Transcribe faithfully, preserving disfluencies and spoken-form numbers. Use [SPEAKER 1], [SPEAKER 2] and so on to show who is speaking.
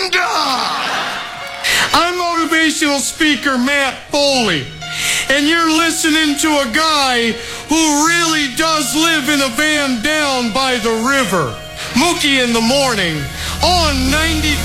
[SPEAKER 1] I'm motivational speaker Matt Foley, and you're listening to a guy who really does live in a van down by the river. Mookie in the Morning on ninety.